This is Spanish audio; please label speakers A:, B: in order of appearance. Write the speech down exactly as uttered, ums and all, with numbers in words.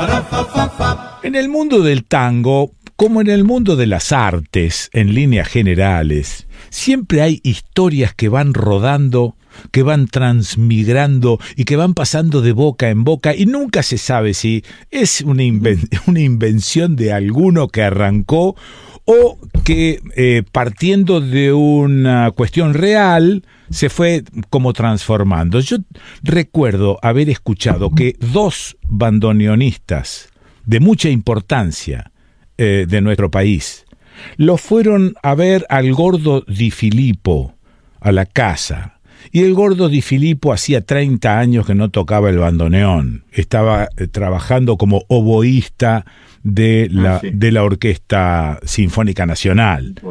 A: En el mundo del tango, como en el mundo de las artes, en líneas generales, siempre hay historias que van rodando, que van transmigrando y que van pasando de boca en boca y nunca se sabe si es una, inven- una invención de alguno que arrancó o que eh, partiendo de una cuestión real se fue como transformando. Yo recuerdo haber escuchado que dos bandoneonistas de mucha importancia eh, de nuestro país lo fueron a ver al Gordo Di Filippo a la casa. Y el Gordo Di Filippo hacía treinta años que no tocaba el bandoneón. Estaba eh, trabajando como oboísta de la, ah, sí. de la Orquesta Sinfónica Nacional.